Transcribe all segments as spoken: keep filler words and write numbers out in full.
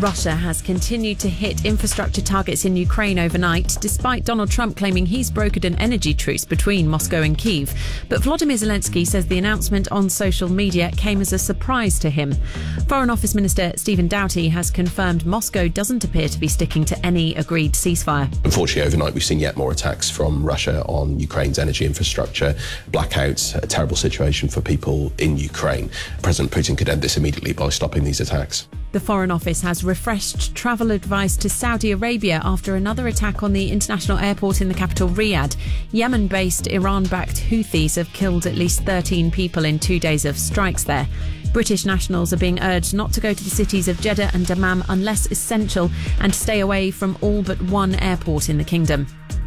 Russia has continued to hit infrastructure targets in Ukraine overnight, despite Donald Trump claiming he's brokered an energy truce between Moscow and Kyiv. But Volodymyr Zelensky says the announcement on social media came as a surprise to him. Foreign Office Minister Stephen Doughty has confirmed Moscow doesn't appear to be sticking to any agreed ceasefire. Unfortunately, overnight we've seen yet more attacks from Russia on Ukraine's energy infrastructure, blackouts, a terrible situation for people in Ukraine. President Putin could end this immediately by stopping these attacks. The Foreign Office has refreshed travel advice to Saudi Arabia after another attack on the international airport in the capital, Riyadh. Yemen-based Iran-backed Houthis have killed at least thirteen people in two days of strikes there. British nationals are being urged not to go to the cities of Jeddah and Dammam unless essential, and to stay away from all but one airport in the kingdom.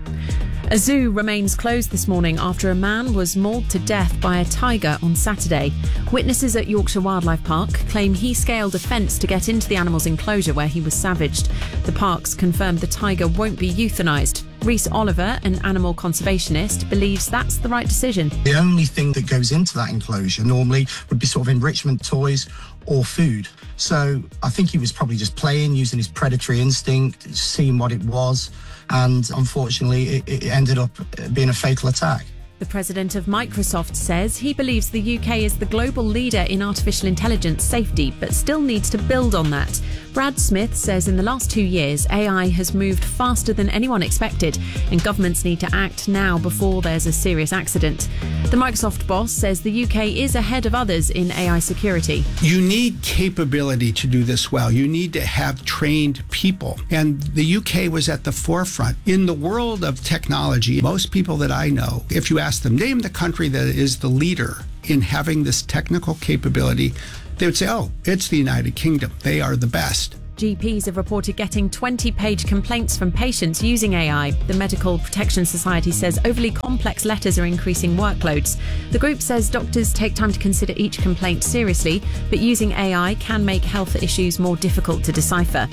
A zoo remains closed this morning after a man was mauled to death by a tiger on Saturday. Witnesses at Yorkshire Wildlife Park claim he scaled a fence to get into the animal's enclosure where he was savaged. The parks confirmed the tiger won't be euthanised. Rhys Oliver, an animal conservationist, believes that's the right decision. The only thing that goes into that enclosure normally would be sort of enrichment toys or food. So I think he was probably just playing, using his predatory instinct, seeing what it was. And unfortunately, it, it ended up being a fatal attack. The president of Microsoft says he believes the U K is the global leader in artificial intelligence safety, but still needs to build on that. Brad Smith says in the last two years, A I has moved faster than anyone expected, and governments need to act now before there's a serious accident. The Microsoft boss says the U K is ahead of others in A I security. You need capability to do this well. You need to have trained people. And the U K was at the forefront. In the world of technology, most people that I know, if you ask them, name the country that is the leader in having this technical capability, they would say, oh, it's the United Kingdom. They are the best. G Ps have reported getting twenty-page complaints from patients using A I. The Medical Protection Society says overly complex letters are increasing workloads. The group says doctors take time to consider each complaint seriously, but using A I can make health issues more difficult to decipher.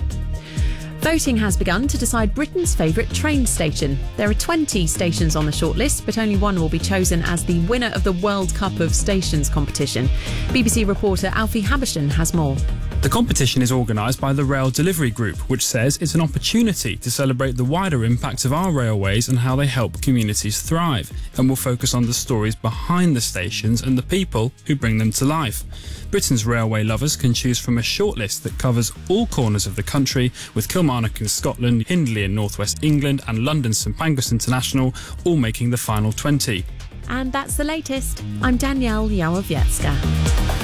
Voting has begun to decide Britain's favourite train station. There are twenty stations on the shortlist, but only one will be chosen as the winner of the World Cup of Stations competition. B B C reporter Alfie Habersham has more. The competition is organised by the Rail Delivery Group, which says it's an opportunity to celebrate the wider impact of our railways and how they help communities thrive, and will focus on the stories behind the stations and the people who bring them to life. Britain's railway lovers can choose from a shortlist that covers all corners of the country, with Kilmarnock in Scotland, Hindley in North West England and London St Pancras International all making the final twenty. And that's the latest. I'm Danielle Yawowiecka.